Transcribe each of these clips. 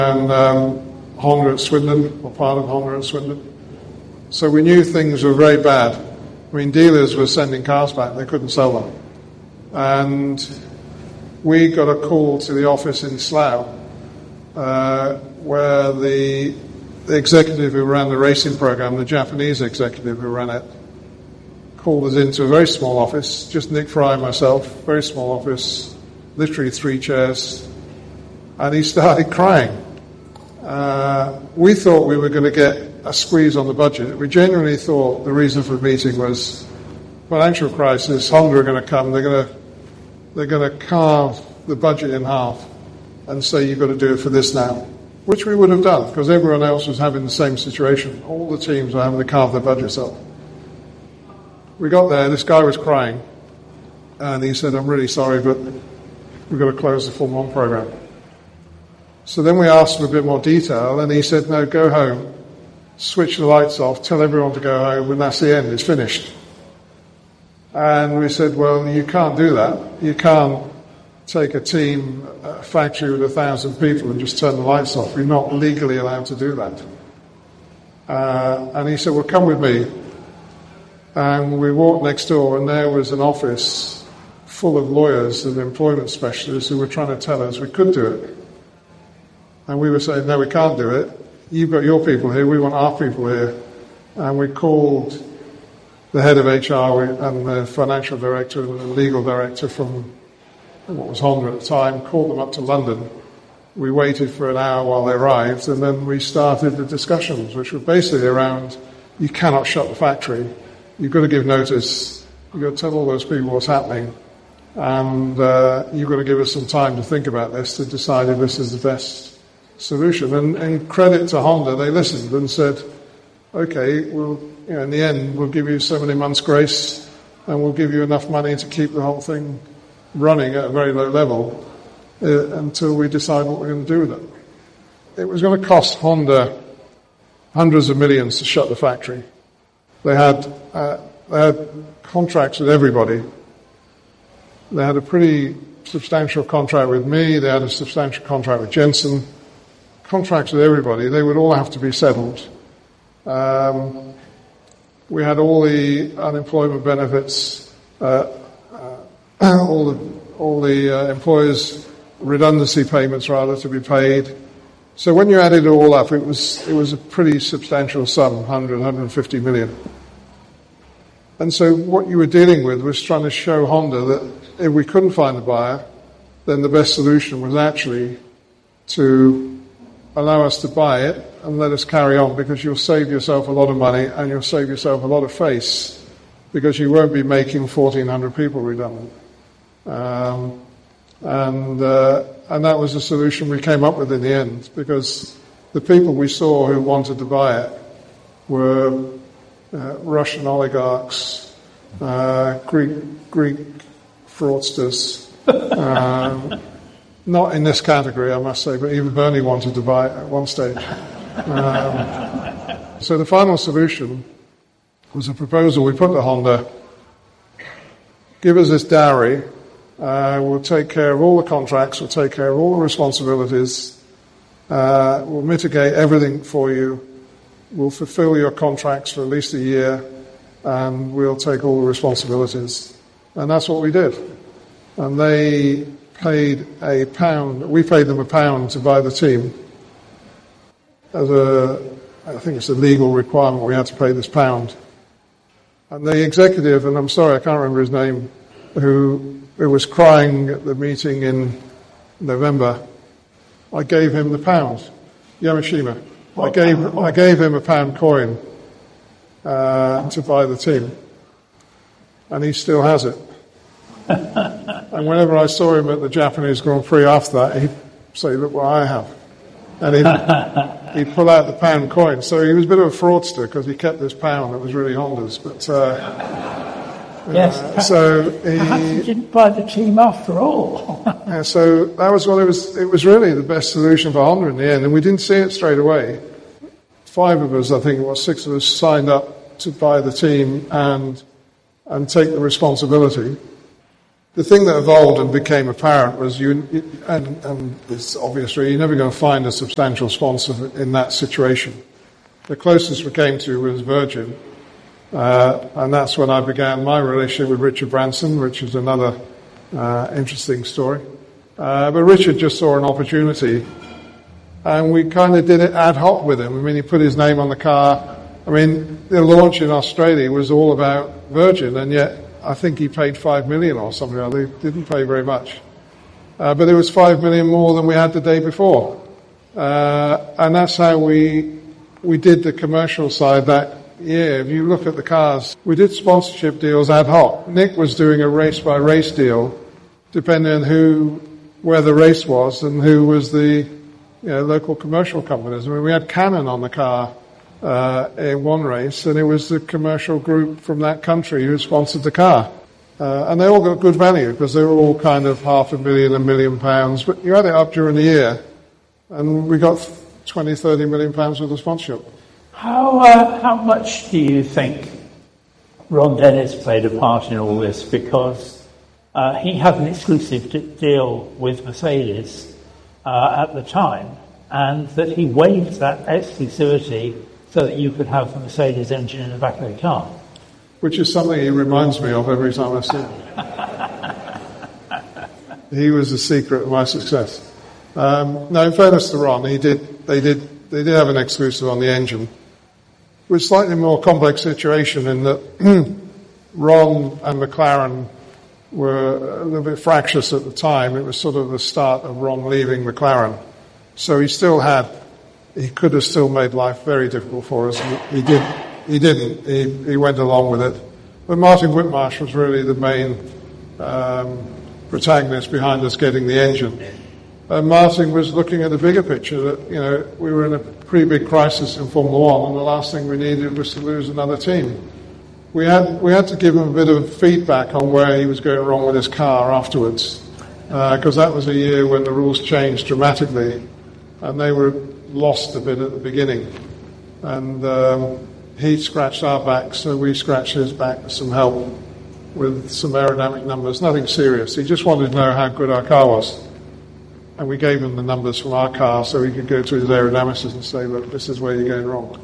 and Honda at Swindon, or part of Honda at Swindon. So we knew things were very bad. I mean, dealers were sending cars back, they couldn't sell them. And we got a call to the office in Slough, where the executive who ran the racing program, the Japanese executive who ran it, called us into a very small office, just Nick Fry and myself, very small office, literally 3 chairs, and he started crying. We thought we were going to get a squeeze on the budget. We genuinely thought the reason for the meeting was financial crisis, Honda are going to come, they're going to carve the budget in half and say you've got to do it for this now, which we would have done because everyone else was having the same situation. All the teams were having to carve their budgets up. We got there, this guy was crying, and he said, I'm really sorry, but we've got to close the Formula 1 program. So then we asked him a bit more detail, and he said, no, go home, switch the lights off, tell everyone to go home, and that's the end, it's finished. And we said, well, you can't do that. You can't take a team, a factory with 1,000 people and just turn the lights off. You're not legally allowed to do that. And he said, well, come with me. And we walked next door, and there was an office full of lawyers and employment specialists who were trying to tell us we could do it. And we were saying, no, we can't do it. You've got your people here, we want our people here. And we called the head of HR and the financial director and the legal director from what was Honda at the time, called them up to London. We waited for an hour while they arrived, and then we started the discussions, which were basically around, you cannot shut the factory. You've got to give notice. You've got to tell all those people what's happening. And you've got to give us some time to think about this, to decide if this is the best solution. And credit to Honda, they listened and said, okay, in the end, we'll give you so many months' grace, and we'll give you enough money to keep the whole thing running at a very low level until we decide what we're going to do with it. It was going to cost Honda hundreds of millions to shut the factory. They had contracts with everybody. They had a pretty substantial contract with me. They had a substantial contract with Jensen. Contracts with everybody. They would all have to be settled. We had all the unemployment benefits, all the employers' redundancy payments rather to be paid. So when you added it all up, it was a pretty substantial sum, 150 million. And so what you were dealing with was trying to show Honda that if we couldn't find a buyer, then the best solution was actually to allow us to buy it and let us carry on, because you'll save yourself a lot of money and you'll save yourself a lot of face, because you won't be making 1,400 people redundant. And that was the solution we came up with in the end, because the people we saw who wanted to buy it were Russian oligarchs, Greek fraudsters, not in this category, I must say, but even Bernie wanted to buy it at one stage. So the final solution was a proposal we put to Honda: give us this dowry, we'll take care of all the contracts, we'll take care of all the responsibilities, we'll mitigate everything for you, we'll fulfill your contracts for at least a year, and we'll take all the responsibilities. And that's what we did. And they paid £1, we paid them £1 to buy the team. I think it's a legal requirement, we had to pay this £1. And the executive, and I'm sorry, I can't remember his name, who was crying at the meeting in November, I gave him the £1, Yamashima. I gave him £1 coin to buy the team, and he still has it. And whenever I saw him at the Japanese Grand Prix after that, he'd say, look what I have. And he'd pull out the £1 coin. So he was a bit of a fraudster, because he kept this £1 that was really Honda's. But yes, so he didn't buy the team after all. So that was what it was. It was really the best solution for Honda in the end, and we didn't see it straight away. 5 of us, I think it was 6 of us, signed up to buy the team and take the responsibility. the thing that evolved and became apparent was and it's obviously you're never going to find a substantial sponsor in that situation. The closest we came to was Virgin, and that's when I began my relationship with Richard Branson, which is another interesting story. But Richard just saw an opportunity, and we kind of did it ad hoc with him. I mean, he put his name on the car. I mean, the launch in Australia was all about Virgin, and yet I think he paid $5 million or something. He didn't pay very much. But it was $5 million more than we had the day before. And that's how we did the commercial side that year. If you look at the cars, we did sponsorship deals ad hoc. Nick was doing a race-by-race deal, depending on where the race was and who was the local commercial companies. I mean, we had Canon on the car in one race, and it was the commercial group from that country who sponsored the car. And they all got good value because they were all kind of £500,000, £1 million. But you add it up during the year, and we got 20, 30 million pounds worth of sponsorship. How much do you think Ron Dennis played a part in all this? Because he had an exclusive deal with Mercedes at the time, and that he waived that exclusivity so that you could have the Mercedes engine in the back of the car. Which is something he reminds me of every time I see him. He was the secret of my success. No, in fairness to Ron, they did have an exclusive on the engine. It was a slightly more complex situation in that Ron and McLaren were a little bit fractious at the time. It was sort of the start of Ron leaving McLaren. So he could have still made life very difficult for us. He didn't. He went along with it. But Martin Whitmarsh was really the main protagonist behind us getting the engine. And Martin was looking at the bigger picture that, we were in a pretty big crisis in Formula One, and the last thing we needed was to lose another team. We had to give him a bit of feedback on where he was going wrong with his car afterwards, because that was a year when the rules changed dramatically, and they were lost a bit at the beginning. And he scratched our back, so we scratched his back with some help with some aerodynamic numbers. Nothing serious. He just wanted to know how good our car was. And we gave him the numbers from our car so he could go to his aerodynamicist and say, look, this is where you're going wrong.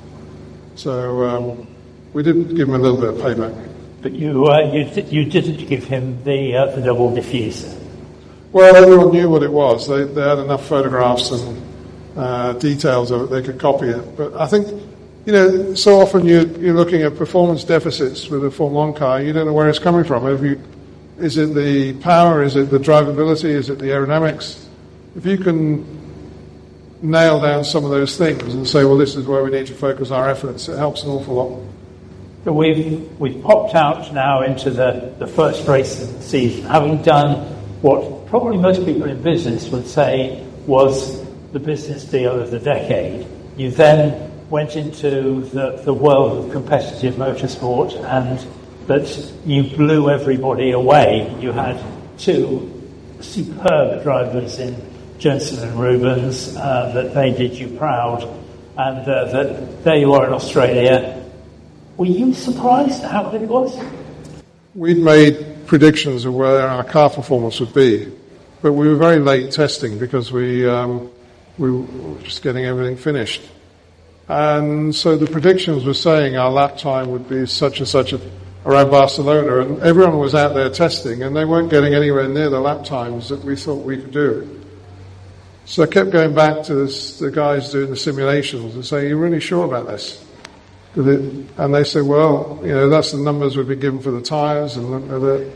So we did give him a little bit of payback. But you didn't give him the double diffuser? Well, everyone knew what it was. They had enough photographs and details of it, they could copy it. But I think, so often you're looking at performance deficits with a Formula 1 car, you don't know where it's coming from. Is it the power? Is it the drivability? Is it the aerodynamics? If you can nail down some of those things and say, well, this is where we need to focus our efforts, it helps an awful lot. So we've popped out now into the first race of the season, having done what probably most people in business would say was the business deal of the decade. You then went into the world of competitive motorsport, and that you blew everybody away. You had two superb drivers in Jensen and Rubens, that they did you proud, and that there you are in Australia. Were you surprised at how good it was? We'd made predictions of where our car performance would be, but we were very late testing because we were just getting everything finished. And so the predictions were saying our lap time would be such and such around Barcelona, and everyone was out there testing, and they weren't getting anywhere near the lap times that we thought we could do. So I kept going back to the guys doing the simulations and saying, are you really sure about this? And they said, well, that's the numbers we've been given for the tyres. And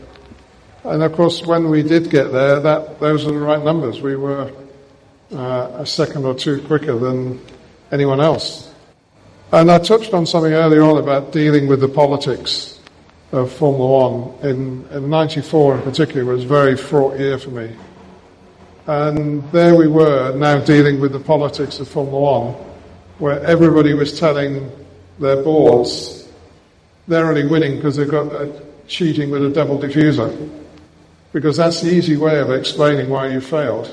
of course, when we did get there, those were the right numbers. We were a second or two quicker than anyone else. And I touched on something earlier on about dealing with the politics of Formula One. In 94 in particular was a very fraught year for me. And there we were now dealing with the politics of Formula One, where everybody was telling their boards they're only winning because they've got cheating with a double diffuser, because that's the easy way of explaining why you failed.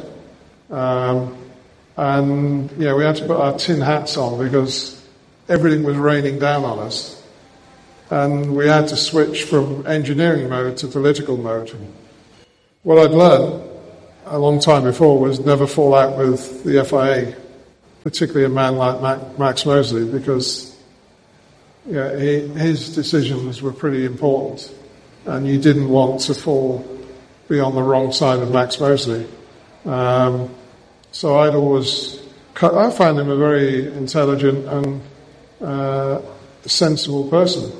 And we had to put our tin hats on because everything was raining down on us, and we had to switch from engineering mode to political mode. What I'd learned a long time before was never fall out with the FIA, particularly a man like Max Mosley, because his decisions were pretty important, and you didn't want to be on the wrong side of Max Mosley. So I found him a very intelligent and sensible person.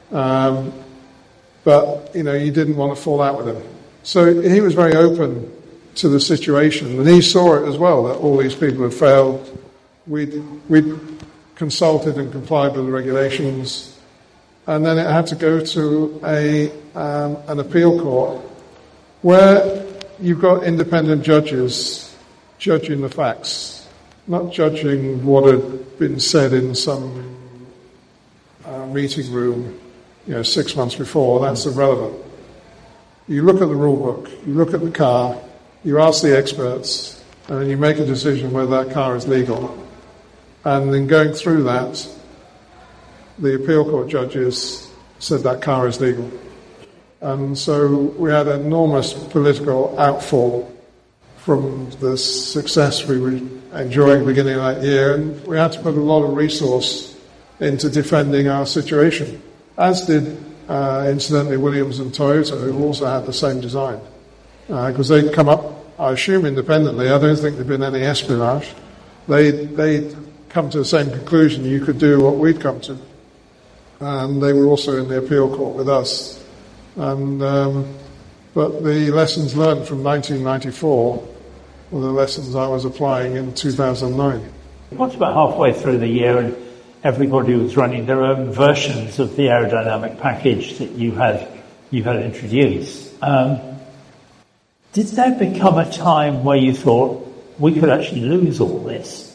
But, you didn't want to fall out with him. So he was very open to the situation, and he saw it as well, that all these people had failed. We'd consulted and complied with the regulations, and then it had to go to an appeal court where you've got independent judges judging the facts, not judging what had been said in some meeting room 6 months before. That's irrelevant. You look at the rule book, you look at the car, you ask the experts, and then you make a decision whether that car is legal. And then going through that, the appeal court judges said that car is legal. And so we had an enormous political outfall from the success we were enjoying at the beginning of that year, and we had to put a lot of resource into defending our situation, as did, incidentally, Williams and Toyota, who also had the same design. Because they'd come up, I assume independently, I don't think there'd been any espionage. They'd come to the same conclusion, you could do what we'd come to. And they were also in the appeal court with us. And but the lessons learned from 1994 were the lessons I was applying in 2009. What's about halfway through the year, and everybody was running their own versions of the aerodynamic package that you had introduced. Did there become a time where you thought we could actually lose all this?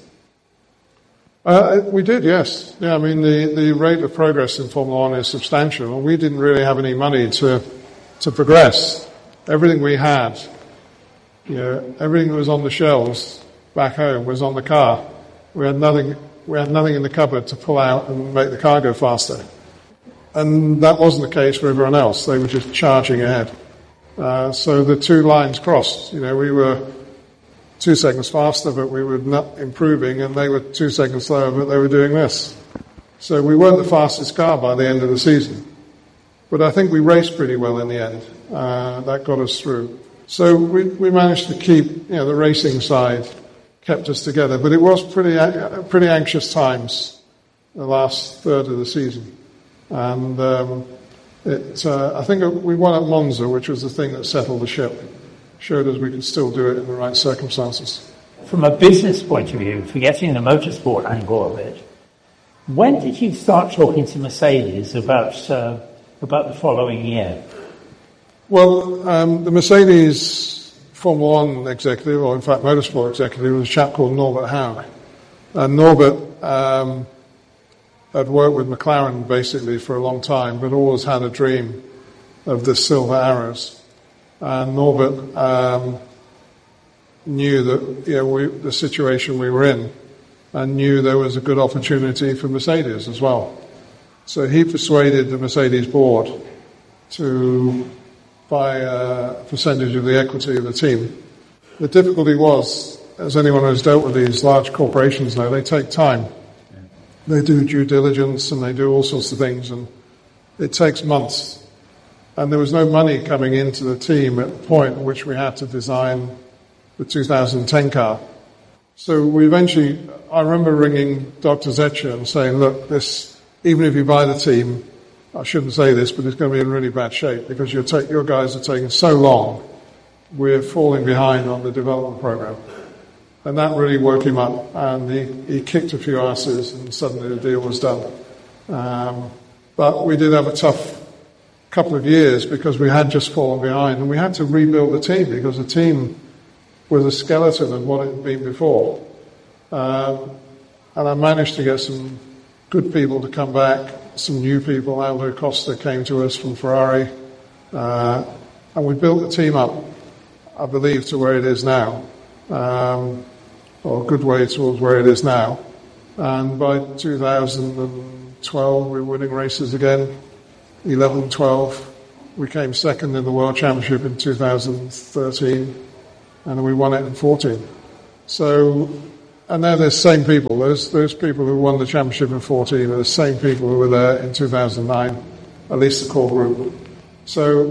We did, yes. Yeah, I mean, the rate of progress in Formula One is substantial, and we didn't really have any money to progress. Everything we had, everything that was on the shelves back home was on the car. We had nothing in the cupboard to pull out and make the car go faster. And that wasn't the case for everyone else. They were just charging ahead. So the two lines crossed. We were 2 seconds faster, but we were not improving, and they were 2 seconds slower, but they were doing this. So we weren't the fastest car by the end of the season. But I think we raced pretty well in the end. That got us through. So we managed to keep, the racing side kept us together. But it was pretty anxious times, the last third of the season. And I think we won at Monza, which was the thing that settled the ship. Showed us we could still do it in the right circumstances. From a business point of view, forgetting the motorsport angle of it, when did you start talking to Mercedes about the following year? Well, the Mercedes Formula One executive, or in fact motorsport executive, was a chap called Norbert Haug. And Norbert had worked with McLaren basically for a long time, but always had a dream of the silver arrows. And Norbert knew that the situation we were in, and knew there was a good opportunity for Mercedes as well. So he persuaded the Mercedes board to buy a percentage of the equity of the team. The difficulty was, as anyone who's dealt with these large corporations know, they take time. They do due diligence and they do all sorts of things, and it takes months. And there was no money coming into the team at the point at which we had to design the 2010 car. So I remember ringing Dr. Zetsche and saying, look, even if you buy the team, I shouldn't say this, but it's going to be in really bad shape because your guys are taking so long, we're falling behind on the development program. And that really woke him up, and he kicked a few asses, and suddenly the deal was done. But we did have a tough couple of years because we had just fallen behind, and we had to rebuild the team because the team was a skeleton of what it had been before. And I managed to get some good people to come back, some new people. Aldo Costa came to us from Ferrari, and we built the team up, I believe, to where it is now, or a good way towards where it is now. And by 2012, we were winning races again, 11, 12, We came second in the World Championship in 2013, and we won it in 14. So, and now there's the same people. Those people who won the championship in 14 are the same people who were there in 2009, at least the core group. So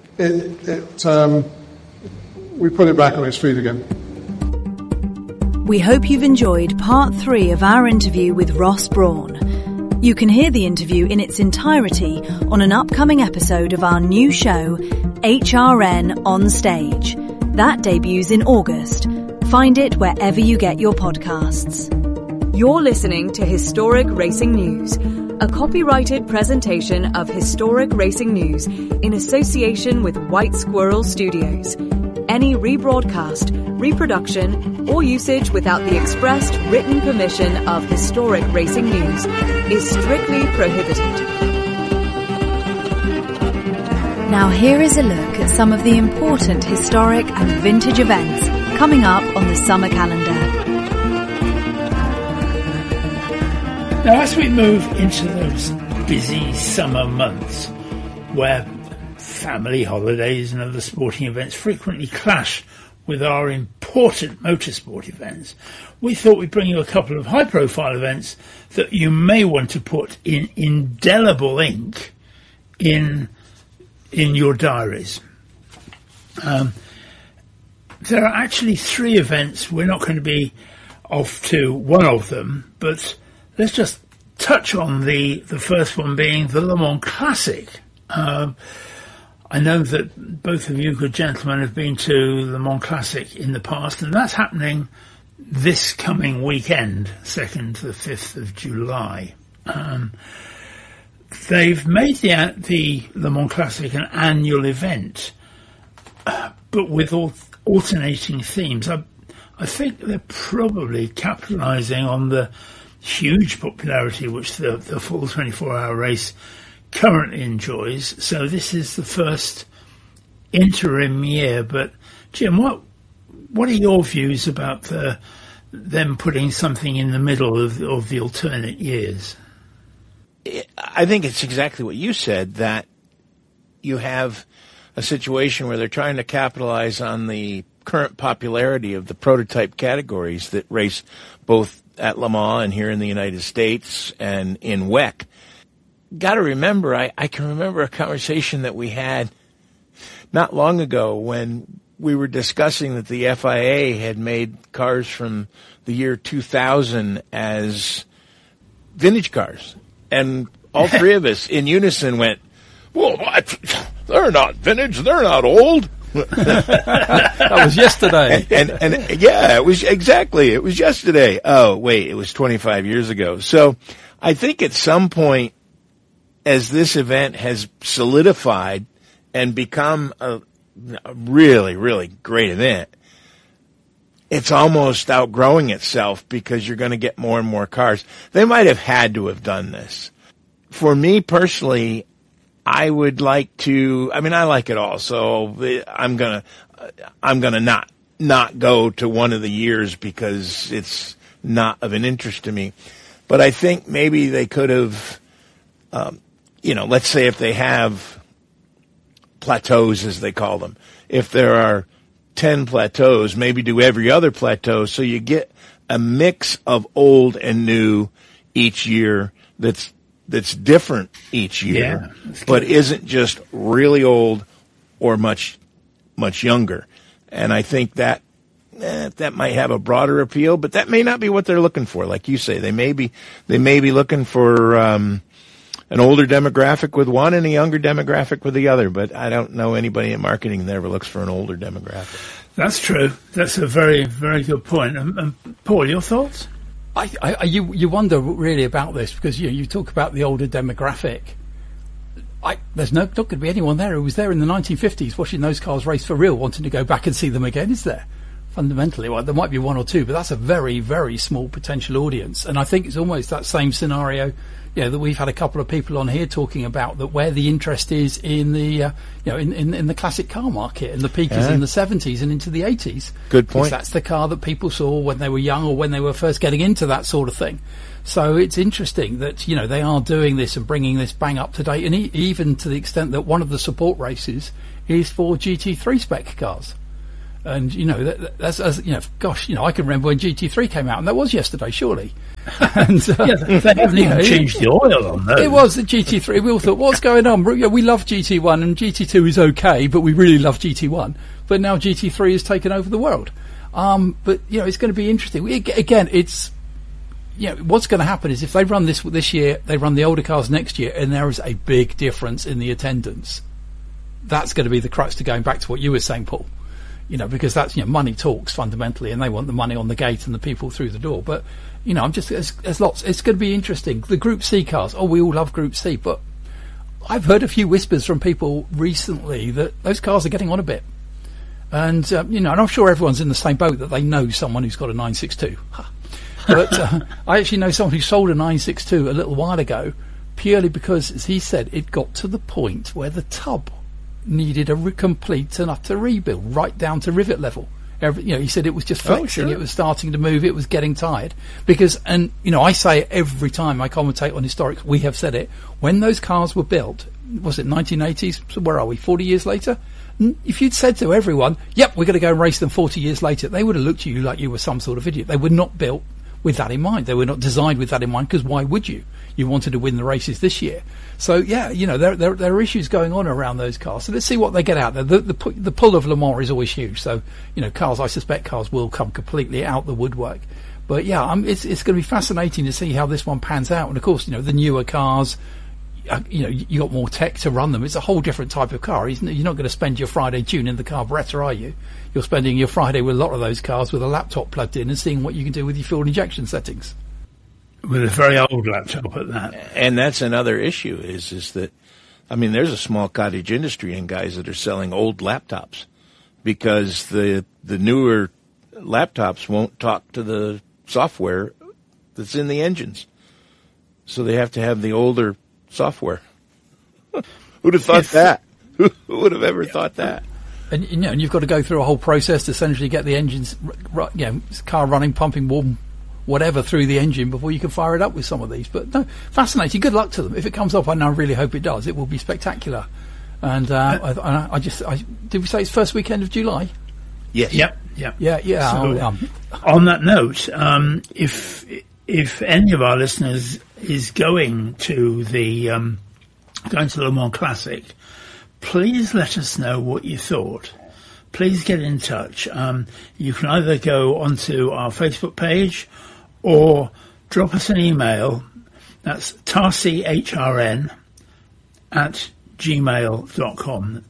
we put it back on its feet again. We hope you've enjoyed part 3 of our interview with Ross Brawn. You can hear the interview in its entirety on an upcoming episode of our new show, HRN On Stage. That debuts in August. Find it wherever you get your podcasts. You're listening to Historic Racing News, a copyrighted presentation of Historic Racing News in association with White Squirrel Studios. Any rebroadcast, reproduction, or usage without the expressed written permission of Historic Racing News is strictly prohibited. Now here is a look at some of the important historic and vintage events coming up on the summer calendar. Now, as we move into those busy summer months where family holidays and other sporting events frequently clash with our important motorsport events, we thought we'd bring you a couple of high-profile events that you may want to put in indelible ink in your diaries. There are actually 3 events. We're not going to be off to one of them, but let's just touch on the first one being the Le Mans Classic. I know that both of you good gentlemen have been to the Le Mans Classic in the past, and that's happening this coming weekend, 2nd to the 5th of July. They've made the Le Mans Classic an annual event, but with alternating themes. I think they're probably capitalising on the huge popularity which the full 24-hour race currently enjoys. So this is the first interim year. But Jim, what are your views about them putting something in the middle of the alternate years? I think it's exactly what you said, that you have a situation where they're trying to capitalize on the current popularity of the prototype categories that race both at Le Mans and here in the United States and in WEC. Got to remember, I can remember a conversation that we had not long ago when we were discussing that the FIA had made cars from the year 2000 as vintage cars. And all 3 of us in unison went, well, they're not vintage, they're not old. That was yesterday. And yeah, it was yesterday. Oh, wait, it was 25 years ago. So I think at some point, as this event has solidified and become a really, really great event, it's almost outgrowing itself because you're going to get more and more cars. They might have had to have done this. For me personally, I would like to, I like it all, so I'm gonna not go to one of the years because it's not of an interest to me. But I think maybe they could have, let's say if they have plateaus, as they call them, if there are 10 plateaus, maybe do every other plateau so you get a mix of old and new each year that's different each year, but isn't just really old or much younger. And I think that might have a broader appeal, but that may not be what they're looking for. Like you say, they may be looking for an older demographic with one and a younger demographic with the other. But I don't know anybody in marketing that ever looks for an older demographic. That's true. That's a very, very good point. And Paul, your thoughts? You wonder really about this because you talk about the older demographic. There's not going to be anyone there who was there in the 1950s watching those cars race for real, wanting to go back and see them again, is there? fundamentally, well, there might be one or two, but that's a very, very small potential audience. And I think it's almost that same scenario, that we've had a couple of people on here talking about, that where the interest is in the, in the classic car market, and the peak is in the 70s and into the 80s. Good point. Because that's the car that people saw when they were young or when they were first getting into that sort of thing. So it's interesting that, they are doing this and bringing this bang up to date, and even to the extent that one of the support races is for GT3 spec cars. And, that's, gosh, I can remember when GT3 came out, and that was yesterday, surely. And, they haven't even changed the oil on those. It was the GT3. We all thought, what's going on? We love GT1, and GT2 is okay, but we really love GT1. But now GT3 has taken over the world. But, it's going to be interesting. Again, it's, what's going to happen is if they run this year, they run the older cars next year, and there is a big difference in the attendance. That's going to be the crux to going back to what you were saying, Paul. Because that's, money talks fundamentally, and they want the money on the gate and the people through the door. But, I'm just, there's lots, it's going to be interesting. The Group C cars, we all love Group C, but I've heard a few whispers from people recently that those cars are getting on a bit. And, and I'm sure everyone's in the same boat, that they know someone who's got a 962. But I actually know someone who sold a 962 a little while ago, purely because, as he said, it got to the point where the tub needed a complete and utter rebuild, right down to rivet level. He said it was just flexing, It was starting to move, it was getting tired. Because, and I say it every time I commentate on historics, we have said it, when those cars were built, was it 1980s? So where are we, 40 years later? If you'd said to everyone, yep, we're going to go and race them 40 years later, they would have looked at you like you were some sort of idiot. They were not built with that in mind. They were not designed with that in mind, because why would you? You wanted to win the races this year. So, there are issues going on around those cars. So let's see what they get out there. The pull of Le Mans is always huge. So, I suspect cars will come completely out the woodwork. But, it's going to be fascinating to see how this one pans out. And, of course, the newer cars, you got more tech to run them. It's a whole different type of car. You're not going to spend your Friday tuning the carburettor, are you? You're spending your Friday with a lot of those cars with a laptop plugged in and seeing what you can do with your fuel injection settings. With a very old laptop at that. And that's another issue is that, there's a small cottage industry in guys that are selling old laptops, because the newer laptops won't talk to the software that's in the engines. So they have to have the older software. Who'd have thought that? Who would have ever thought that? And and you've got to go through a whole process to essentially get the engines, car running, pumping warm, whatever through the engine before you can fire it up with some of these. But no, fascinating. Good luck to them. If it comes off, and I really hope it does, it will be spectacular. And did we say it's first weekend of July? Yes. Yep. Yeah. So, on that note, if any of our listeners is going to the Le Mans Classic, please let us know what you thought. Please get in touch. You can either go onto our Facebook page or drop us an email. That's tarseyhrn@gmail.com.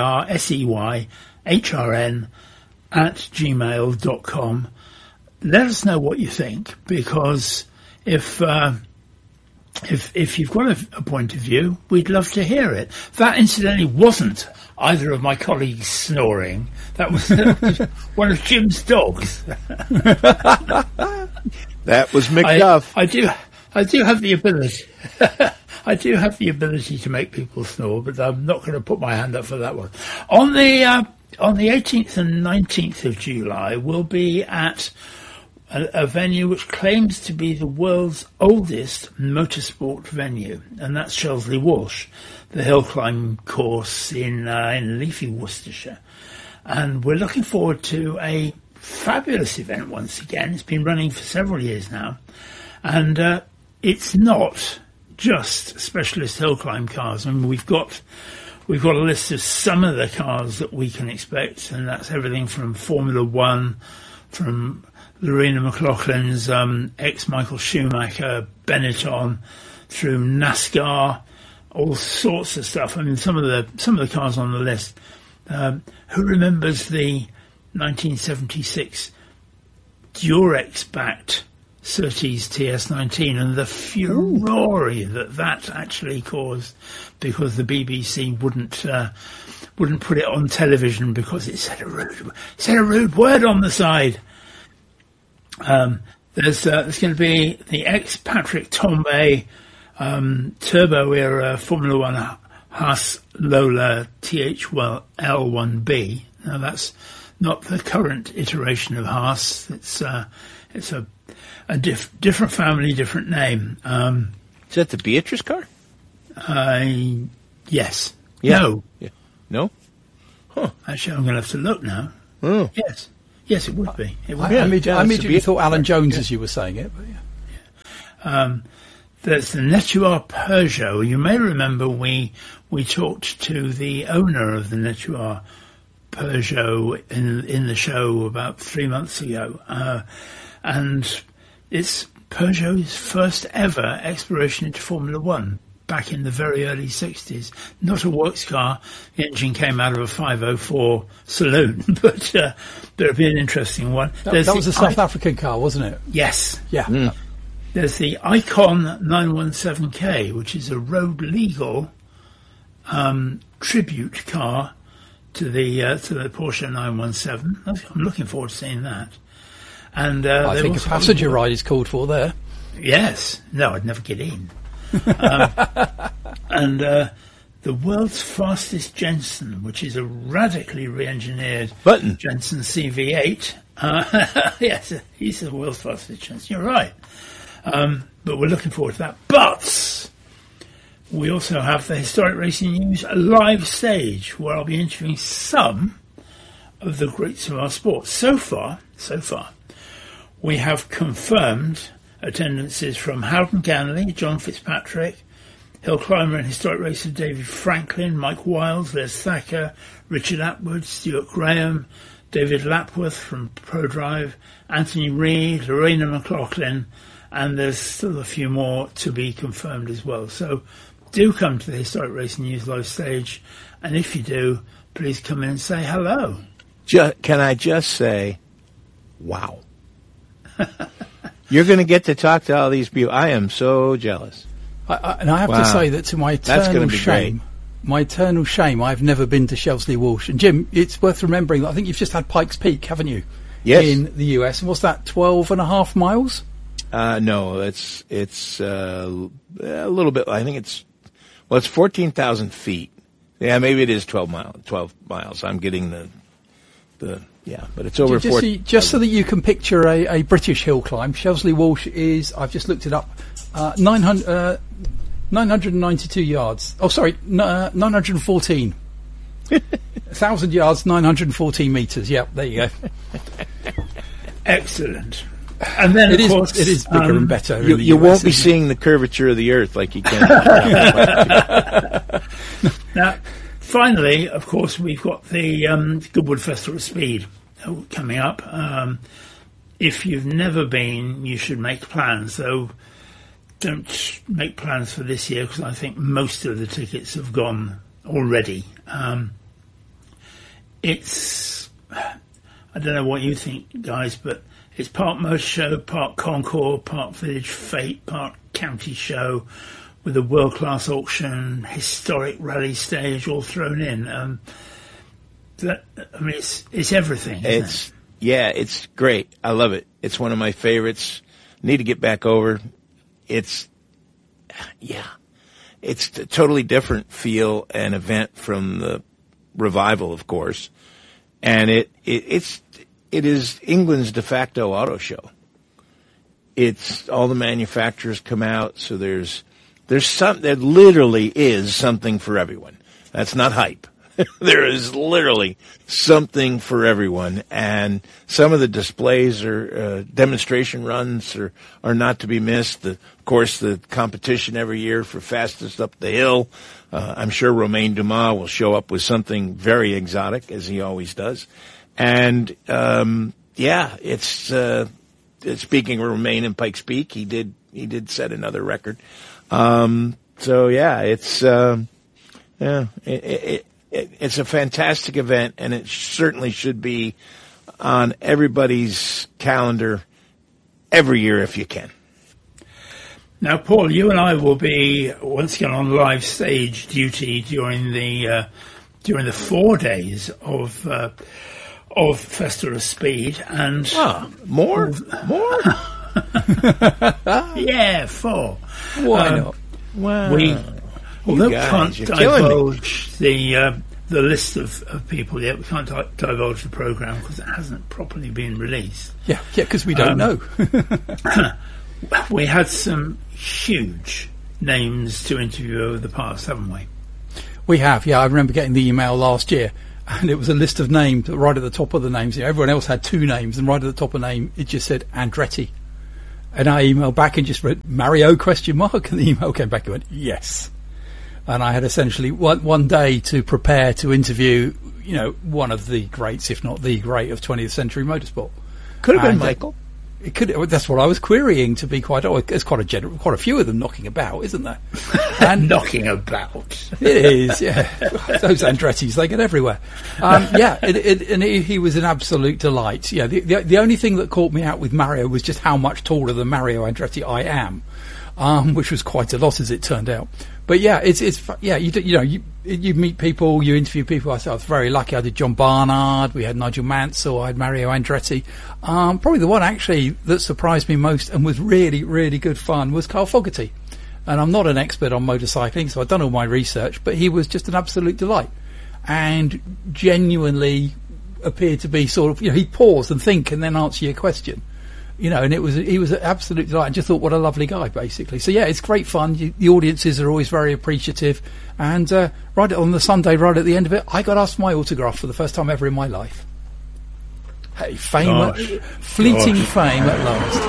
tarseyhrn@gmail.com. Let us know what you think, because if you've got a point of view, we'd love to hear it. That, incidentally, wasn't either of my colleagues snoring. That was one of Jim's dogs. That was McDuff. I do have the ability. I do have the ability to make people snore, but I'm not going to put my hand up for that one. On the 18th and 19th of July, we'll be at a venue which claims to be the world's oldest motorsport venue, and that's Shelsley Walsh, the hill climb course in leafy Worcestershire. And we're looking forward to a fabulous event once again. It's been running for several years now, and it's not just specialist hill climb cars. I mean, we've got a list of some of the cars that we can expect, and that's everything from Formula One, from Lorena McLaughlin's ex-Michael Schumacher Benetton, through NASCAR, all sorts of stuff. I mean, some of the cars on the list. Who remembers the 1976 Durex-backed Surtees TS19 and the furore that actually caused because the BBC wouldn't put it on television because it said a rude word on the side. There's going to be the ex-Patrick Tambay turbo era Formula One Haas Lola THL1B. Now that's not the current iteration of Haas. It's a different family, different name. Is that the Beatrice car? Yes. Yeah. No. Yeah. No? Huh. Actually, I'm going to have to look now. Oh. Yes. Yes, it would be. It would I be. immediately thought Alan Jones as you were saying it. But yeah. There's the Nettuar Peugeot. You may remember we talked to the owner of the Nettuar Peugeot in the show about 3 months ago, and it's Peugeot's first ever exploration into Formula One back in the very early 60s. Not a works car. The engine came out of a 504 saloon, but it'll be an interesting one. That was a South African car, wasn't it? Yes. Yeah. Mm. There's the Icon 917K, which is a road legal tribute car to the Porsche 917. I'm looking forward to seeing that. And I think a passenger ride is called for there. Yes. No, I'd never get in. And the world's fastest Jensen, which is a radically re-engineered Button. Jensen CV8. Yes, he's the world's fastest Jensen. You're right. But we're looking forward to that. But we also have the Historic Racing News live stage, where I'll be interviewing some of the greats of our sport. So far, we have confirmed attendances from Howden Ganley, John Fitzpatrick, hill climber and historic racer David Franklin, Mike Wiles, Les Thacker, Richard Atwood, Stuart Graham, David Lapworth from ProDrive, Anthony Reid, Lorena McLaughlin, and there's still a few more to be confirmed as well. So do come to the Historic Racing News live stage, and if you do, please come in and say hello. Can I just say, wow. You're going to get to talk to all these people. I am so jealous. And I have to say that to my eternal shame, I've never been to Shelsley Walsh. And Jim, it's worth remembering that I think you've just had Pikes Peak, haven't you? Yes. In the US. And what's that, 12.5 miles? No, it's a little bit. I think it's 14,000 feet. Yeah, maybe it is 12 miles. I'm getting but it's over 4. Just so that you can picture a British hill climb, Shelsley Walsh is, I've just looked it up, 992 yards. Oh, sorry, 914. 1,000 yards, 914 metres. Yeah, there you go. Excellent. And then, it is bigger and better. You won't be seeing the curvature of the Earth like you can. Now, finally, of course, we've got the Goodwood Festival of Speed coming up. If you've never been, you should make plans, though don't make plans for this year because I think most of the tickets have gone already. It's, I don't know what you think, guys, but it's part motor show, part concours, part village fete, part county show, with a world-class auction, historic rally stage all thrown in. It's everything. Isn't it? Yeah, it's great. I love it. It's one of my favorites. Need to get back over. It's a totally different feel and event from the revival, of course, and it is England's de facto auto show. It's all the manufacturers come out, so there literally is something for everyone. That's not hype. There is literally something for everyone, and some of the displays or demonstration runs are not to be missed. Of course, the competition every year for fastest up the hill. I'm sure Romain Dumas will show up with something very exotic, as he always does. And it's speaking of Romain and Pikes Peak, he did set another record. It's a fantastic event, and it certainly should be on everybody's calendar every year if you can. Now, Paul, you and I will be once again on live stage duty during the 4 days of Festival of Speed, and more. Yeah, 4. Why not? Wow. We can't you're killing me. divulge the list of people yet. We can't divulge the programme because it hasn't properly been released. Yeah, because we don't know. We had some huge names to interview over the past, haven't we? We have, yeah. I remember getting the email last year, and it was a list of names. Right at the top of the names, everyone else had 2 names, and right at the top of the name, it just said Andretti. And I emailed back and just wrote Mario ? And the email came back and went, yes. And I had essentially one day to prepare to interview, one of the greats, if not the great, of 20th century motorsport. Could have been Michael. It could. That's what I was querying. To be quite honest, there's quite a few of them knocking about, isn't there? And knocking about. It is, yeah. Those Andrettis, they get everywhere. He was an absolute delight. Yeah. The only thing that caught me out with Mario was just how much taller than Mario Andretti I am, which was quite a lot as it turned out. But yeah, you meet people, you interview people. I was very lucky. I did John Barnard, we had Nigel Mansell, I had Mario Andretti. Probably the one actually that surprised me most and was really, really good fun was Carl Fogarty. And I'm not an expert on motorcycling, so I've done all my research, but he was just an absolute delight and genuinely appeared to be sort of, he'd pause and think and then answer your question. And he was an absolute delight. I just thought, what a lovely guy, basically. So yeah, it's great fun. The audiences are always very appreciative. And right on the Sunday, right at the end of it, I got asked my autograph for the first time ever in my life. Hey, fleeting fame at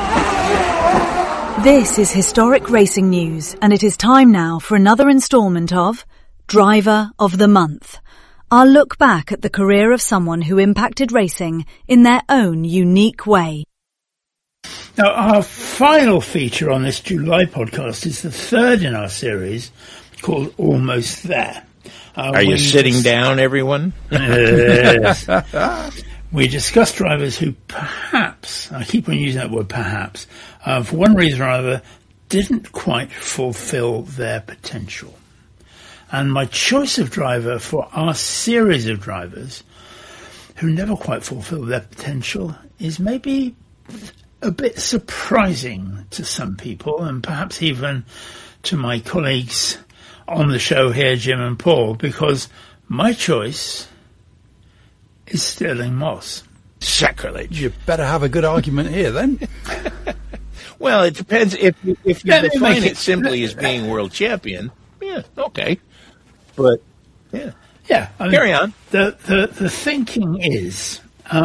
last. This is Historic Racing News, and it is time now for another instalment of Driver of the Month. Our look back at the career of someone who impacted racing in their own unique way. Now, our final feature on this July podcast is the third in our series, called Almost There. Are you sitting down, everyone? Yes. We discuss drivers who perhaps, I keep on using that word perhaps, for one reason or another, didn't quite fulfill their potential. And my choice of driver for our series of drivers who never quite fulfilled their potential is maybe a bit surprising to some people, and perhaps even to my colleagues on the show here, Jim and Paul, because my choice is Stirling Moss. Sacrilege. You better have a good argument here, then. Well, it depends. If you define it simply as being world champion, yeah, okay. But, yeah. Yeah. Carry on. The thinking is...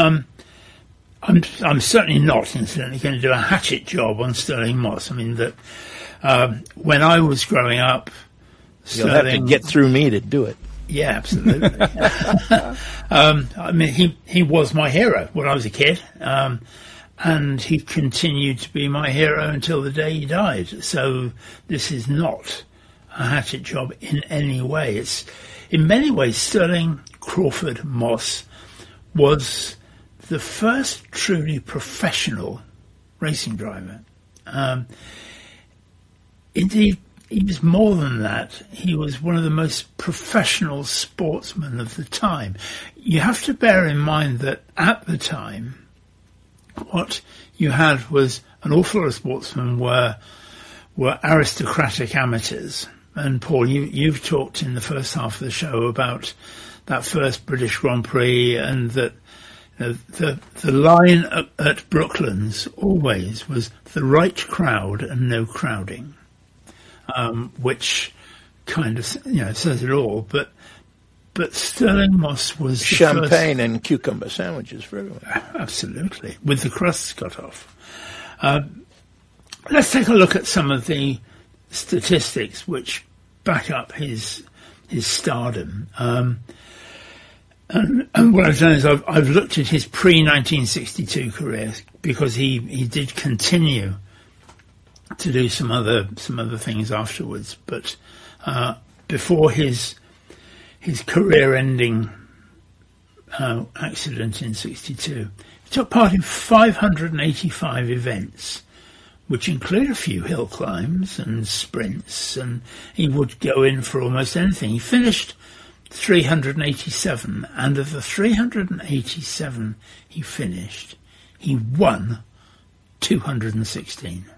I'm certainly not, incidentally, going to do a hatchet job on Stirling Moss. I mean, that when I was growing up, you'll have to get through me to do it. Yeah, absolutely. I mean, he was my hero when I was a kid, and he continued to be my hero until the day he died. So this is not a hatchet job in any way. It's in many ways Stirling Crawford Moss was the first truly professional racing driver. Indeed, he was more than that. He was one of the most professional sportsmen of the time. You have to bear in mind that at the time, what you had was an awful lot of sportsmen were aristocratic amateurs. And Paul, you've talked in the first half of the show about that first British Grand Prix, and that the line at Brooklands always was the right crowd and no crowding, which kind of says it all. But Stirling Moss was the champagne and cucumber sandwiches for everyone. Absolutely, with the crusts cut off. Let's take a look at some of the statistics which back up his stardom. And what I've done is I've looked at his pre-1962 career, because he did continue to do some other things afterwards. But before his career-ending accident in '62, took part in 585 events, which include a few hill climbs and sprints, and he would go in for almost anything. He finished 387, and of the 387 he finished, he won 216.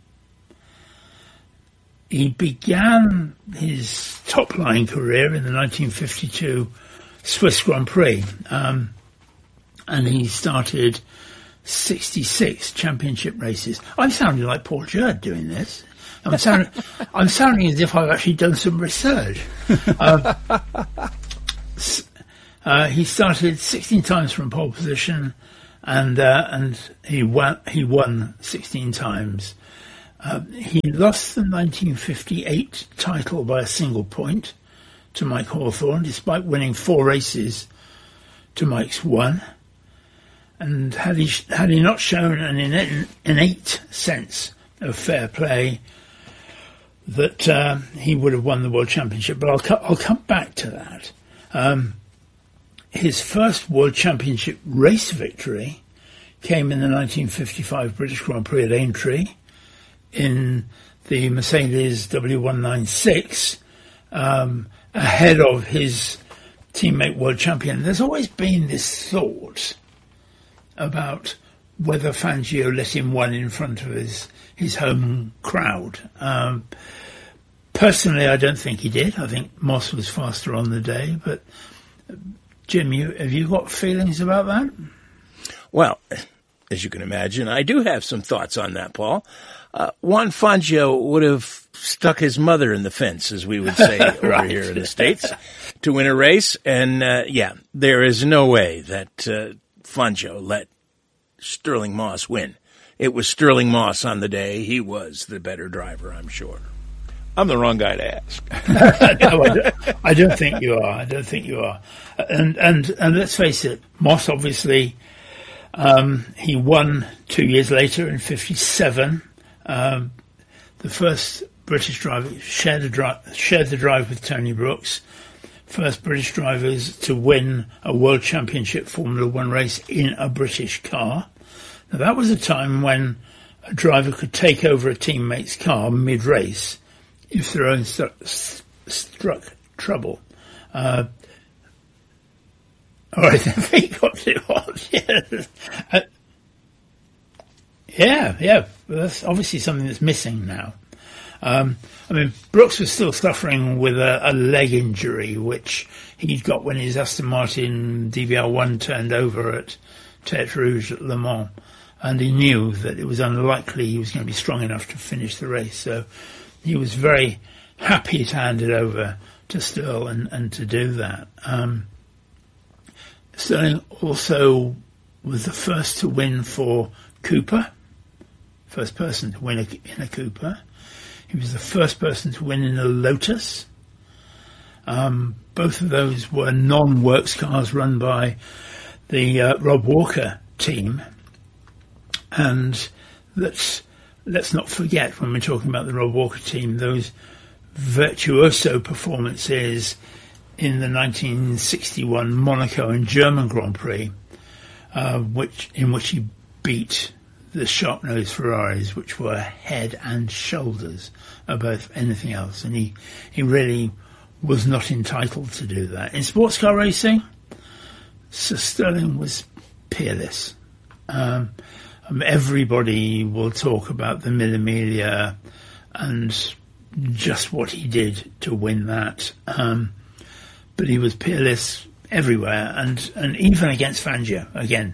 He began his top-line career in the 1952 Swiss Grand Prix, and he started 66 championship races. I'm sounding like Paul Jerd doing this. I'm sounding as if I've actually done some research. He started 16 times from pole position, and he won 16 times. He lost the 1958 title by a single point to Mike Hawthorne, despite winning 4 races to Mike's 1. And had he not shown an innate sense of fair play, that he would have won the World Championship. But I'll come back to that. His first World Championship race victory came in the 1955 British Grand Prix at Aintree in the Mercedes W196, ahead of his teammate world champion. There's always been this thought about whether Fangio let him win in front of his home crowd. Personally, I don't think he did. I think Moss was faster on the day. But, Jim, have you got feelings about that? Well, as you can imagine, I do have some thoughts on that, Paul. Juan Fangio would have stuck his mother in the fence, as we would say over here in the States, to win a race. And, there is no way that Fangio let Stirling Moss win. It was Stirling Moss on the day. He was the better driver, I'm sure. I'm the wrong guy to ask. No, I don't think you are. And let's face it, Moss obviously, he won 2 years later in 57. The first British driver shared the drive with Tony Brooks. First British drivers to win a World Championship Formula One race in a British car. Now, that was a time when a driver could take over a teammate's car mid-race if their own struck trouble. All right, I think got too hot. Yeah. That's obviously something that's missing now. Brooks was still suffering with a leg injury, which he'd got when his Aston Martin DBR1 turned over at Tête Rouge at Le Mans, and he knew that it was unlikely he was going to be strong enough to finish the race. So he was very happy to hand it over to Stirling and to do that. Stirling also was the first to win for Cooper, first person to win in a Cooper. He was the first person to win in a Lotus. Both of those were non-works cars run by the Rob Walker team. And let's not forget, when we're talking about the Rob Walker team, those virtuoso performances in the 1961 Monaco and German Grand Prix, in which he beat the sharp-nosed Ferraris, which were head and shoulders above anything else. And he really was not entitled to do that. In sports car racing, Sir Stirling was peerless. Everybody will talk about the Mille Miglia and just what he did to win that. But he was peerless everywhere, and even against Fangio again.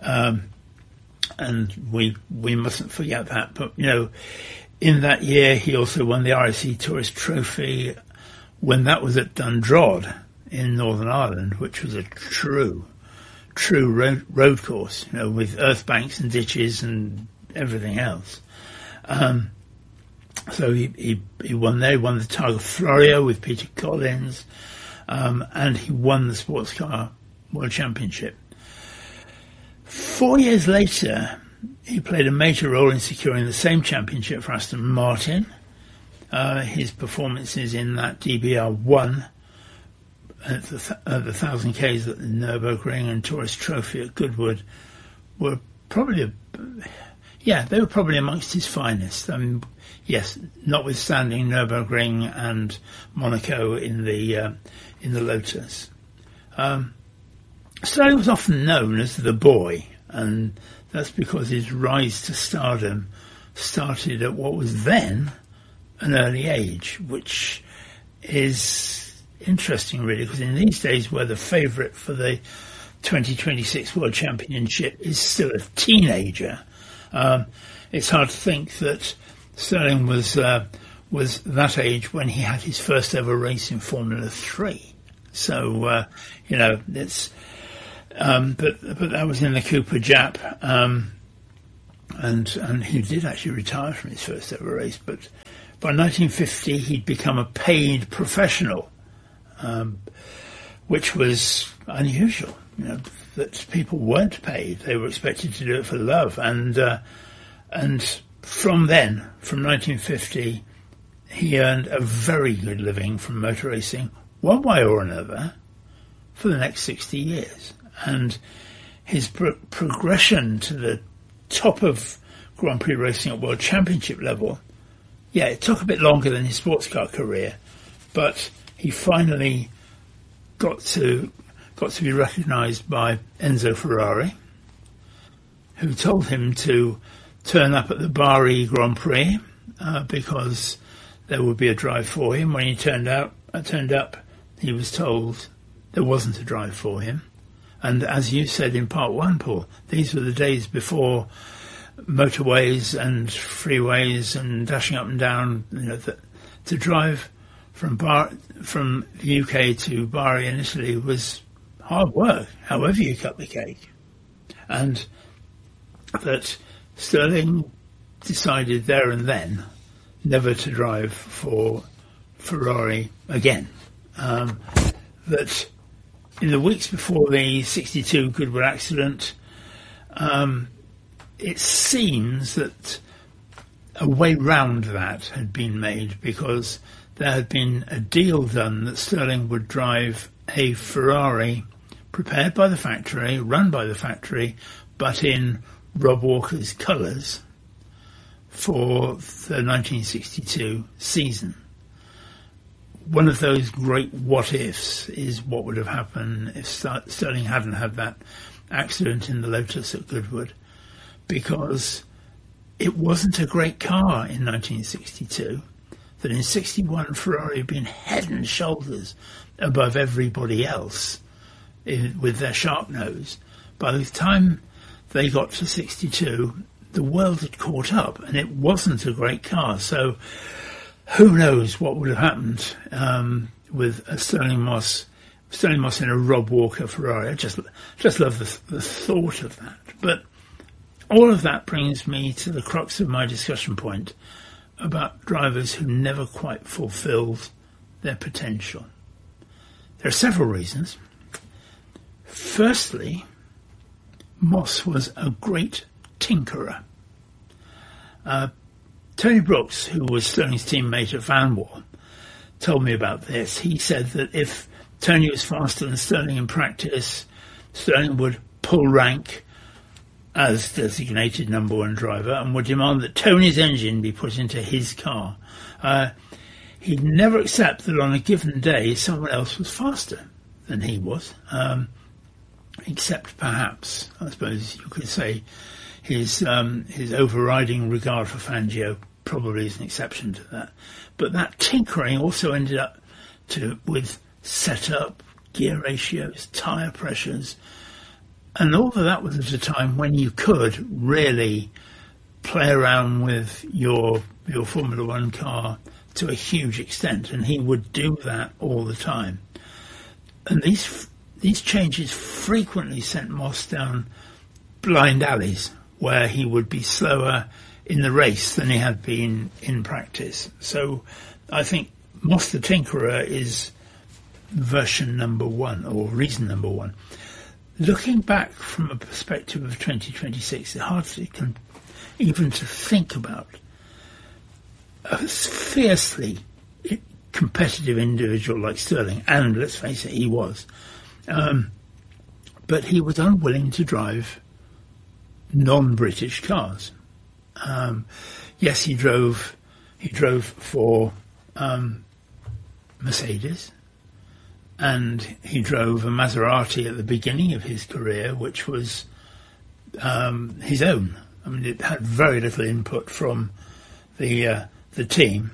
And we mustn't forget that. But, in that year, he also won the RSC Tourist Trophy when that was at Dundrod in Northern Ireland, which was a true road course, with earth banks and ditches and everything else. So he won there. He won the Targa Florio with Peter Collins, and he won the Sports Car World Championship. 4 years later, he played a major role in securing the same championship for Aston Martin. His performances in that DBR1 at the 1,000 Ks at the Nürburgring and Tourist Trophy at Goodwood were probably, they were probably amongst his finest. Yes, notwithstanding Nürburgring and Monaco in the Lotus. Stirling was often known as the boy, and that's because his rise to stardom started at what was then an early age, which is interesting, really, because in these days where the favourite for the 2026 World Championship is still a teenager, it's hard to think that Stirling was that age when he had his first ever race in Formula 3. So, it's... but that was in the Cooper Jap, and he did actually retire from his first ever race. But by 1950, he'd become a paid professional, which was unusual. That people weren't paid; they were expected to do it for love. And from then, from 1950, he earned a very good living from motor racing, one way or another, for the next 60 years. And his progression to the top of Grand Prix racing at World Championship level, it took a bit longer than his sports car career, but he finally got to be recognised by Enzo Ferrari, who told him to turn up at the Bari Grand Prix because there would be a drive for him. When he turned up, he was told there wasn't a drive for him. And as you said in part one, Paul, these were the days before motorways and freeways and dashing up and down. To drive from the UK to Bari in Italy was hard work, however you cut the cake. And that Stirling decided there and then never to drive for Ferrari again. That in the weeks before the 62 Goodwood accident, it seems that a way round that had been made, because there had been a deal done that Stirling would drive a Ferrari prepared by the factory, run by the factory, but in Rob Walker's colours for the 1962 season. One of those great what-ifs is what would have happened if Stirling hadn't had that accident in the Lotus at Goodwood, because it wasn't a great car in 1962, that in 61 Ferrari had been head and shoulders above everybody else with their sharp nose. By the time they got to 62, the world had caught up, and it wasn't a great car. So who knows what would have happened with a Stirling Moss in a Rob Walker Ferrari. I just love the thought of that. But all of that brings me to the crux of my discussion point about drivers who never quite fulfilled their potential. There are several reasons. Firstly, Moss was a great tinkerer. Tony Brooks, who was Stirling's teammate at Vanwall, told me about this. He said that if Tony was faster than Stirling in practice, Stirling would pull rank as designated number one driver and would demand that Tony's engine be put into his car. He'd never accept that on a given day someone else was faster than he was, except perhaps, I suppose you could say, his overriding regard for Fangio probably is an exception to that. But that tinkering also ended up with setup, gear ratios, tyre pressures, and all of that was at a time when you could really play around with your Formula One car to a huge extent, and he would do that all the time. And these changes frequently sent Moss down blind alleys where he would be slower in the race than he had been in practice. So I think Moss the Tinkerer is version number one, or reason number one. Looking back from a perspective of 2026, it's hard even to think about a fiercely competitive individual like Stirling, and let's face it, he was. But he was unwilling to drive non-British cars. Yes, he drove for Mercedes, and he drove a Maserati at the beginning of his career, which was his own. I mean, it had very little input from the team,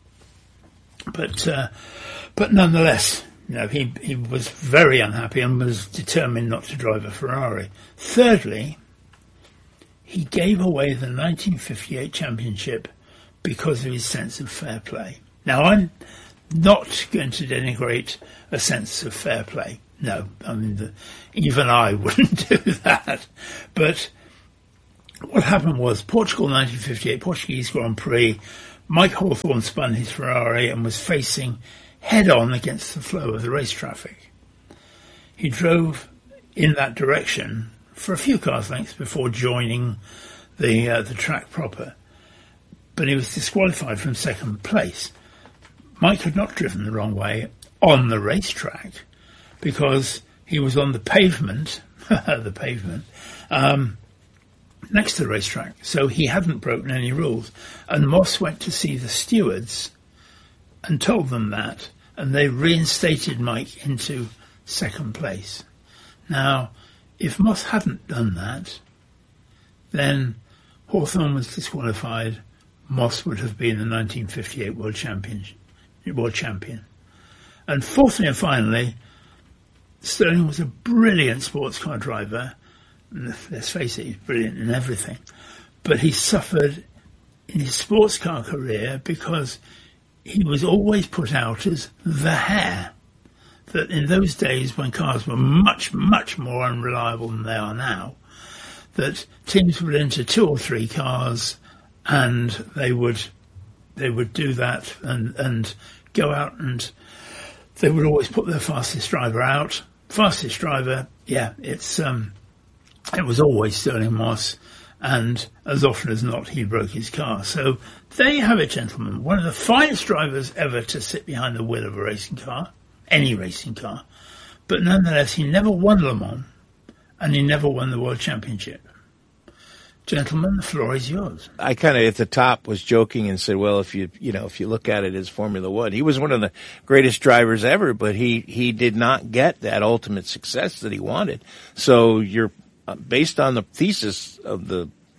but nonetheless, he was very unhappy and was determined not to drive a Ferrari. Thirdly, he gave away the 1958 championship because of his sense of fair play. Now, I'm not going to denigrate a sense of fair play. No, I mean, even I wouldn't do that. But what happened was Portugal 1958, Portuguese Grand Prix, Mike Hawthorn spun his Ferrari and was facing head-on against the flow of the race traffic. He drove in that direction for a few cars lengths before joining the track proper, but he was disqualified from second place. Mike had not driven the wrong way on the racetrack because he was on the pavement, next to the racetrack, so he hadn't broken any rules. And Moss went to see the stewards and told them that, and they reinstated Mike into second place. Now, if Moss hadn't done that, then Hawthorn was disqualified. Moss would have been the 1958 world champion. And fourthly and finally, Stirling was a brilliant sports car driver. Let's face it, he's brilliant in everything. But he suffered in his sports car career because he was always put out as the hare. That in those days, when cars were much, much more unreliable than they are now, that teams would enter 2 or 3 cars and they would do that and go out, and they would always put their fastest driver out. Fastest driver, yeah, it was always Stirling Moss, and as often as not, he broke his car. So there you have it, gentlemen. One of the finest drivers ever to sit behind the wheel of a racing car, any racing car, but nonetheless, he never won Le Mans, and he never won the World Championship. Gentlemen, the floor is yours. I kind of at the top was joking and said, well, if you look at it as Formula One, he was one of the greatest drivers ever, but he did not get that ultimate success that he wanted. So you're based on the thesis of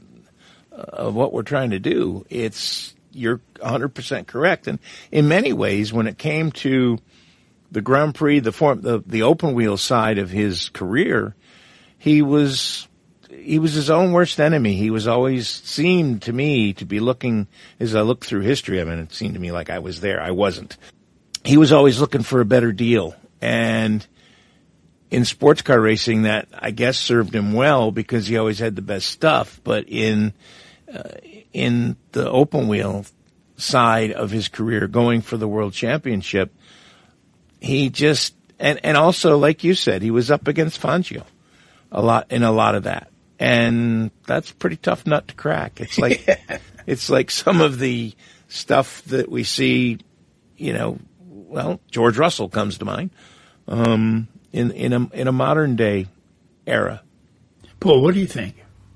what we're trying to do. You're 100% correct. And in many ways, when it came to the Grand Prix, the open wheel side of his career, he was his own worst enemy. He was always seemed to me to be looking, as I look through history, I mean, it seemed to me like I was there. I wasn't. He was always looking for a better deal. And in sports car racing, that I guess served him well because he always had the best stuff. But in the open wheel side of his career, going for the world championship, he just, and also, like you said, he was up against Fangio a lot of that. And that's a pretty tough nut to crack. It's like, it's like some of the stuff that we see, George Russell comes to mind, in a modern day era. Paul, what do you think?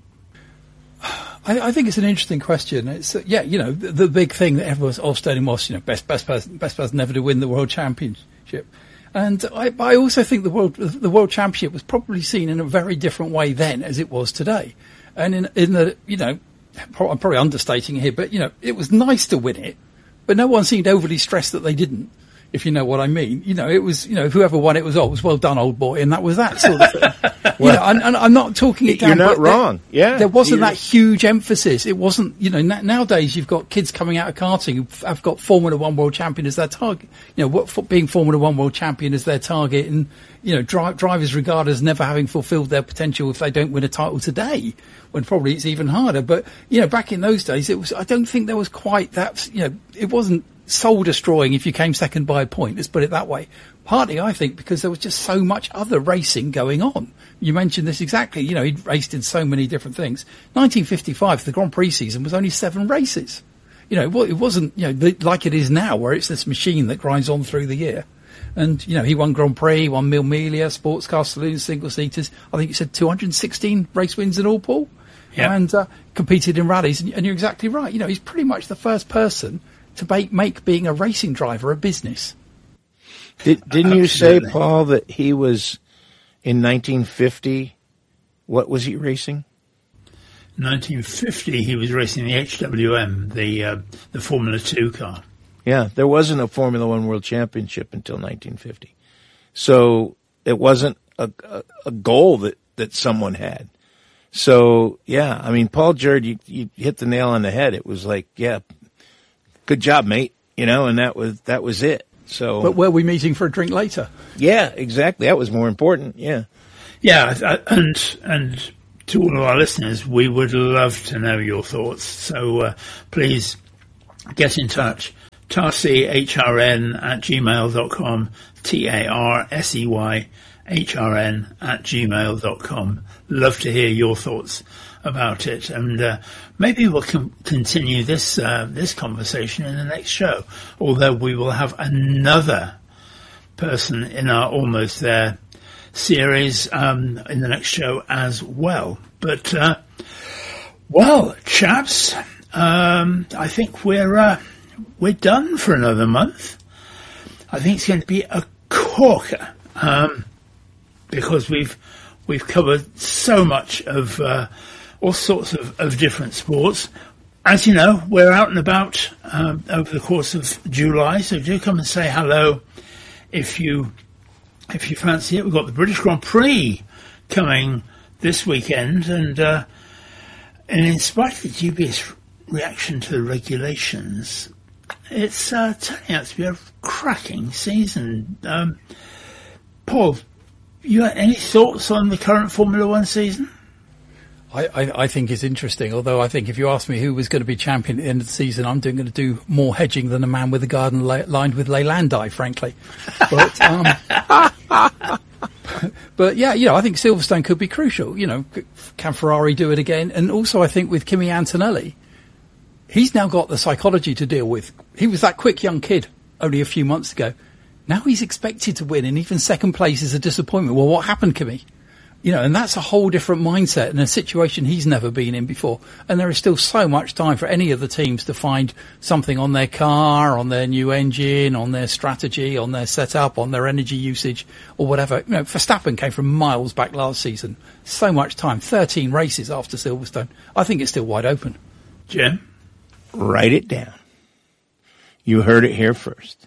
I think it's an interesting question. It's the big thing that everyone's Stirling Moss, best person ever to win the world championship. And I also think the world championship was probably seen in a very different way then as it was today. And in the I'm probably understating it here, but it was nice to win it, but no one seemed overly stressed that they didn't. If you know what I mean, it was, whoever won it was well done, old boy, and that was that sort of thing. And I'm not talking it down. You're not wrong. There wasn't that huge emphasis. It wasn't, nowadays you've got kids coming out of karting who have got Formula One world champion as their target. Being Formula One world champion as their target, and drivers regard as never having fulfilled their potential if they don't win a title today. When probably it's even harder. But back in those days, it was. I don't think there was quite that. It wasn't soul destroying if you came second by a point, let's put it that way. Partly, I think, because there was just so much other racing going on. You mentioned this exactly, he'd raced in so many different things. 1955, the Grand Prix season was only 7 races. It wasn't, like it is now, where it's this machine that grinds on through the year. And, he won Grand Prix, won Mille Miglia, sports car saloons, single seaters. I think you said 216 race wins in all, Paul? and competed in rallies. And you're exactly right. You know, he's pretty much the first person to make being a racing driver a business. Didn't you say, Paul, that he was in 1950? What was he racing? 1950, he was racing the HWM, the Formula 2 car. Yeah, there wasn't a Formula One World Championship until 1950. So it wasn't a goal that someone had. So, yeah, I mean, Paul Jerd, you hit the nail on the head. It was like, yeah, good job, mate. You know, and that was it. So, but were we meeting for a drink later? Yeah, exactly. That was more important. Yeah. Yeah, and to all of our listeners, we would love to know your thoughts. So please get in touch. tarseyrn@gmail.com, TARSEYHRN@gmail.com. Love to hear your thoughts about it, and maybe we'll continue this conversation in the next show, although we will have another person in our Almost There series in the next show as well. But well, chaps, I think we're done for another month. I think it's going to be a corker because we've covered so much of all sorts of different sports. As you know, we're out and about over the course of July, so do come and say hello if you fancy it. We've got the British Grand Prix coming this weekend, and in spite of the dubious reaction to the regulations, it's turning out to be a cracking season. Paul, you got any thoughts on the current Formula One season? I think it's interesting, although I think if you ask me who was going to be champion at the end of the season, I'm going to do more hedging than a man with a garden lined with Leylandii, frankly. But yeah, you know, I think Silverstone could be crucial. You know, can Ferrari do it again? And also I think with Kimi Antonelli, he's now got the psychology to deal with. He was that quick young kid only a few months ago. Now he's expected to win, and even second place is a disappointment. Well, what happened, Kimi? You know, and that's a whole different mindset and a situation he's never been in before. And there is still so much time for any of the teams to find something on their car, on their new engine, on their strategy, on their setup, on their energy usage, or whatever. You know, Verstappen came from miles back last season. So much time. 13 races after Silverstone. I think it's still wide open. Jim? Write it down. You heard it here first.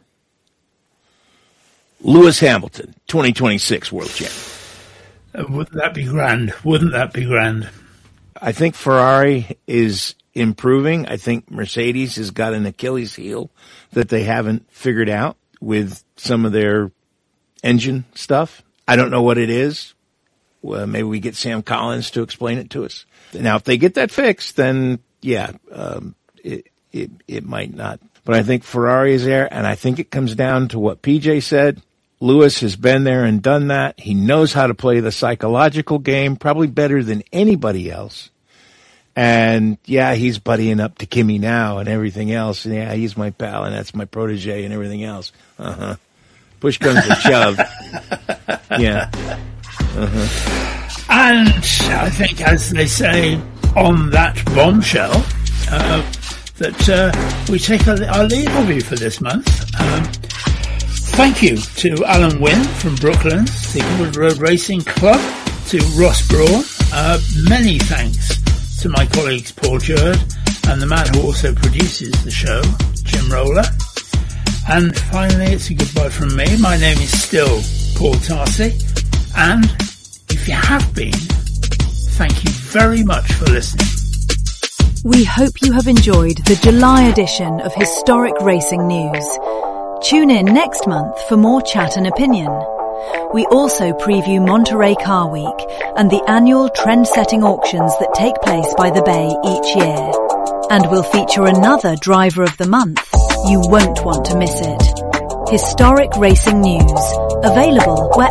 Lewis Hamilton, 2026 World Champion. Wouldn't that be grand? Wouldn't that be grand? I think Ferrari is improving. I think Mercedes has got an Achilles heel that they haven't figured out with some of their engine stuff. I don't know what it is. Well, maybe we get Sam Collins to explain it to us. Now, if they get that fixed, then yeah, it might not. But I think Ferrari is there, and I think it comes down to what PJ said. Lewis has been there and done that. He knows how to play the psychological game, probably better than anybody else. And yeah, he's buddying up to Kimi now and everything else. And yeah, he's my pal and that's my protege and everything else. Push comes to shove. Yeah. And I think, as they say on that bombshell, that we take our leave of you for this month. Thank you to Alan Wynne from Brooklyn, the Wood Road Racing Club, to Ross Brawn. Many thanks to my colleagues Paul Jerd and the man who also produces the show, Jim Roller. And finally, it's a goodbye from me. My name is still Paul Tarsi, and if you have been, thank you very much for listening. We hope you have enjoyed the July edition of Historic Racing News. Tune in next month for more chat and opinion. We also preview Monterey Car Week and the annual trend-setting auctions that take place by the Bay each year. And we'll feature another Driver of the Month. You won't want to miss it. Historic Racing News, available where